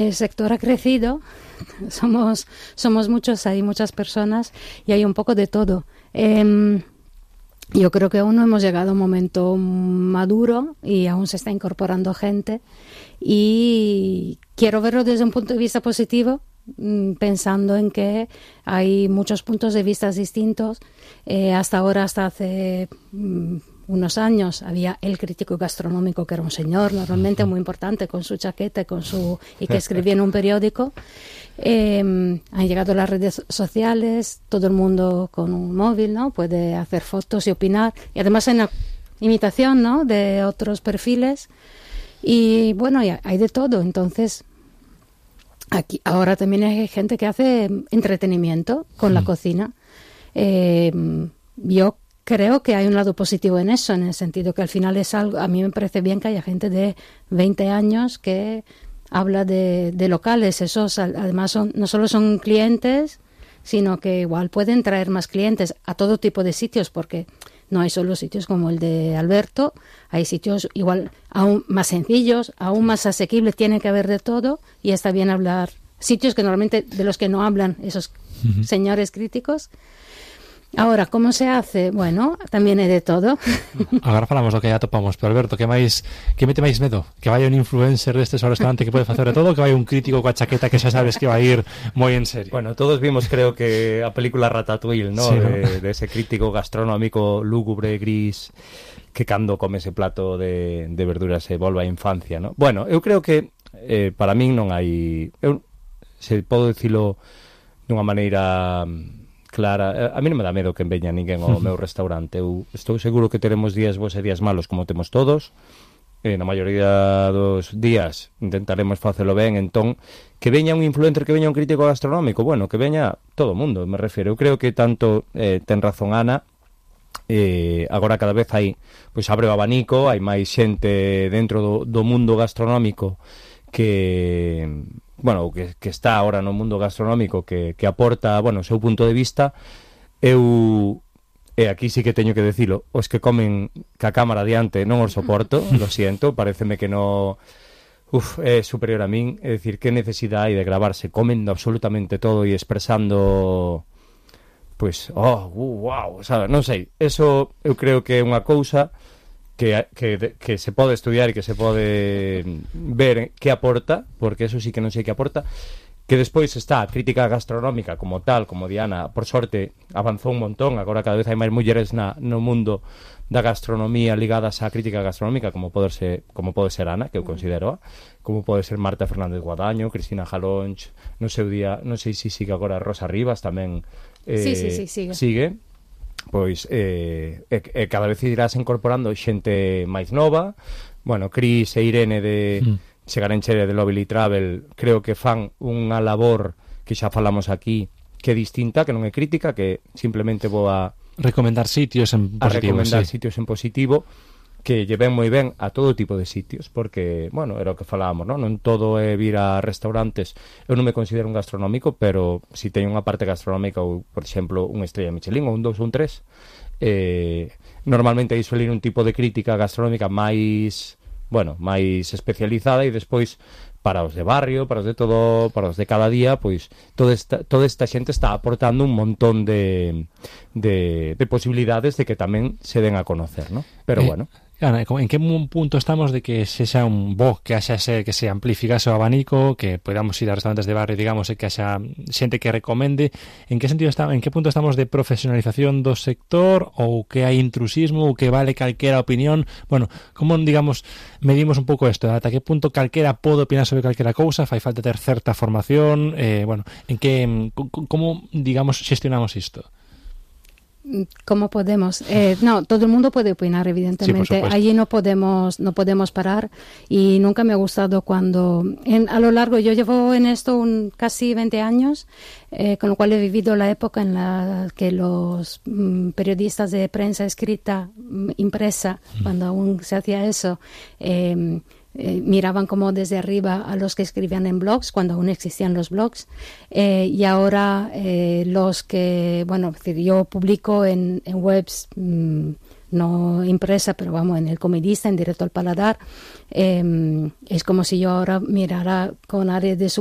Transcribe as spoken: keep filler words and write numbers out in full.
El sector ha crecido, somos, somos muchos, hay muchas personas y hay un poco de todo. Eh, yo creo que aún no hemos llegado a un momento maduro y aún se está incorporando gente y quiero verlo desde un punto de vista positivo, pensando en que hay muchos puntos de vista distintos. Eh, hasta ahora, hasta hace mm, unos años, había el crítico gastronómico, que era un señor normalmente muy importante, con su chaqueta con su, y que escribía en un periódico. Eh, han llegado las redes sociales, todo el mundo con un móvil, ¿no? Puede hacer fotos y opinar, y además en la imitación, ¿no?, de otros perfiles. Y bueno, hay de todo. Entonces, aquí ahora también hay gente que hace entretenimiento con mm. la cocina. Eh, yo creo que hay un lado positivo en eso, en el sentido que al final es algo, a mí me parece bien que haya gente de veinte años que habla de, de locales. Esos además son, no solo son clientes, sino que igual pueden traer más clientes a todo tipo de sitios, porque no hay solo sitios como el de Alberto, hay sitios igual aún más sencillos, aún más asequibles, tiene que haber de todo, y está bien hablar, sitios que normalmente de los que no hablan esos uh-huh. señores críticos. Ahora, como se hace? Bueno, tamén é de todo. Agora falamos do que ya topamos, pero Alberto, que máis que mete máis medo? Que vai un influencer destes ao restaurante que pode facer de todo, ou que vai un crítico coa chaqueta que xa sabes que vai ir moi en serio? Bueno, todos vimos, creo que a película Ratatouille, ¿no? Sí, de, ¿no? de ese crítico gastronómico lúgubre, gris, que cando come ese plato de, de verduras se volve a infancia, ¿no? Bueno, eu creo que eh, para min non hai... Eu, se podo dicilo dunha maneira clara, a mí non me dá medo que veña ninguén ao meu restaurante. Eu estou seguro que teremos días bons e días malos, como temos todos. Eh, na maioría dos días intentaremos facelo ben. Entón, que veña un influencer, que veña un crítico gastronómico, bueno, que veña todo o mundo, me refiro. Eu creo que tanto eh, ten razón Ana, eh, agora cada vez hai, pois abre o abanico, hai máis xente dentro do, do mundo gastronómico que... bueno, que, que está ahora no mundo gastronómico, que, que aporta, bueno, o seu punto de vista. Eu, e aquí sí que teño que decilo, os que comen ca cámara diante non os soporto, lo siento, pareceme que no... Uf, é superior a min, é dicir, que necesidade hai de gravarse comendo absolutamente todo e expresando, pois, oh, uh, wow, sabe, non sei, eso eu creo que é unha cousa Que, que, que se pode estudiar e que se pode ver que aporta, porque eso sí que non sei que aporta. Que despois está a crítica gastronómica como tal, como Diana, por sorte, avanzou un montón, agora cada vez hai máis mulleres na, no mundo da gastronomía ligadas á crítica gastronómica, como pode ser, como pode ser Ana, que eu considero, como pode ser Marta Fernández Guadaño, Cristina Jalonch, no seu día, non sei se sigue agora Rosa Rivas tamén. Eh, sí, sí, sí, sigue. Sigue. Pois eh, e, e cada vez irás incorporando xente máis nova. Bueno, Cris e Irene de mm. Segarenche de Lovely Travel, creo que fan unha labor que xa falamos aquí, que é distinta, que non é crítica, que simplemente vou a recomendar sitios en positivo, a recomendar sí. sitios en positivo, que lle ven moi ben a todo tipo de sitios, porque, bueno, era o que falábamos, non? Non todo é vir a restaurantes. Eu non me considero un gastronómico, pero si teño unha parte gastronómica, ou, por exemplo, unha estrella Michelin, ou un dos ou un tres, eh, normalmente aí suele ir un tipo de crítica gastronómica máis, bueno, máis especializada, e despois para os de barrio, para os de todo, para os de cada día, pois toda esta, toda esta xente está aportando un montón de, de, de posibilidades de que tamén se den a conocer, ¿no? Pero eh... bueno, Ana, en que punto estamos de que se xa un bo, que haxa ese, que se amplificase o abanico, que podamos ir a restaurantes de barrio, digamos, e que haxa xente que recomende? En que sentido está, en que punto estamos de profesionalización do sector, ou que hai intrusismo, ou que vale calquera opinión? Bueno, como, digamos, medimos un pouco isto, ata que punto calquera pode opinar sobre calquera cousa, fai falta ter certa formación, eh, bueno, en que, como, digamos, xestionamos isto? ¿Cómo podemos? Eh, no, todo el mundo puede opinar, evidentemente. Sí, allí no podemos, no podemos parar, y nunca me ha gustado cuando, en, a lo largo, yo llevo en esto un, casi veinte años, eh, con lo cual he vivido la época en la que los mm, periodistas de prensa escrita, mm, impresa, mm. cuando aún se hacía eso, eh, Eh, miraban como desde arriba a los que escribían en blogs, cuando aún existían los blogs, eh, y ahora eh, los que, bueno, yo publico en, en webs mmm, no impresa, pero vamos, en El Comedista, en Directo al Paladar. Eh, es como si yo ahora mirara con aire de